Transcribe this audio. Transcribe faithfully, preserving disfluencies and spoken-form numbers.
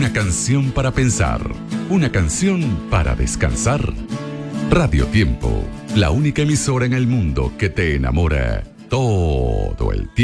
Una canción para pensar, una canción para descansar. Radio Tiempo, la única emisora en el mundo que te enamora todo el tiempo.